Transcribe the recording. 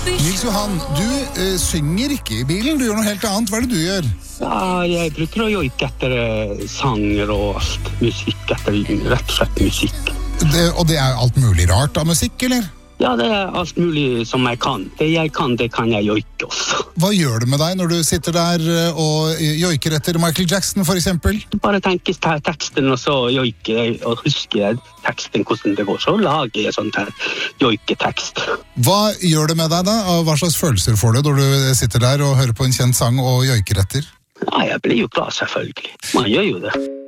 Nils Johan, du synger ikke i bilen, du gjør noe helt annet. Hva er det du gjør? Ja, jeg bruker å joike etter sanger og alt. Musikk etter rett og slett musikk. Og det er alt mulig rart av musikk, eller? Ja, det er alt mulig som jeg kan. Det jeg kan, det kan jeg joike også. Hva gjør det med deg når du sitter der og joiker etter Michael Jackson, for eksempel? Bare tenker teksten, og så joiker jeg, og husker jeg teksten, hvordan det går. Så lager jeg sånn her joiketekst. Hva gjør det med deg da? Hva slags følelser får du når du sitter der og hører på en kjent sang og joiker etter? Ja, jeg blir jo glad, selvfølgelig. Man gjør jo det.